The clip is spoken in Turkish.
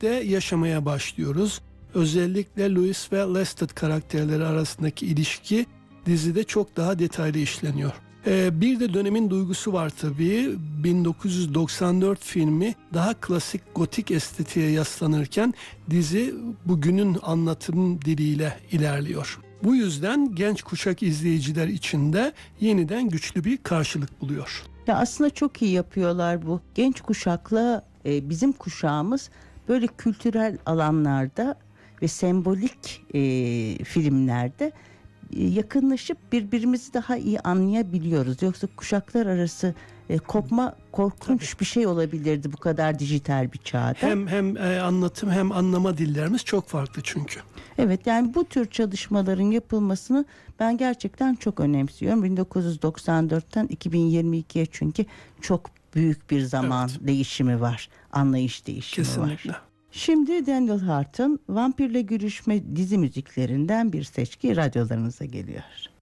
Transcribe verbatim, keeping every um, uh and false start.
birlikte yaşamaya başlıyoruz. Özellikle Louis ve Lestat karakterleri arasındaki ilişki dizide çok daha detaylı işleniyor. Ee, bir de dönemin duygusu var tabii. bin dokuz yüz doksan dört filmi daha klasik gotik estetiğe yaslanırken dizi bugünün anlatım diliyle ilerliyor. Bu yüzden genç kuşak izleyiciler için de yeniden güçlü bir karşılık buluyor. Ya aslında çok iyi yapıyorlar bu. Genç kuşakla e, bizim kuşağımız böyle kültürel alanlarda ve sembolik e, filmlerde e, yakınlaşıp birbirimizi daha iyi anlayabiliyoruz. Yoksa kuşaklar arası e, kopma korkunç Tabii. bir şey olabilirdi bu kadar dijital bir çağda. Hem hem e, anlatım hem anlama dillerimiz çok farklı çünkü. Evet, yani bu tür çalışmaların yapılmasını ben gerçekten çok önemsiyorum. bin dokuz yüz doksan dörtten iki bin yirmi ikiye çünkü çok büyük bir zaman evet. değişimi var. Anlayış değişimi Kesinlikle. var. Şimdi Daniel Hart'ın Vampirle Görüşme dizi müziklerinden bir seçki radyolarınıza geliyor.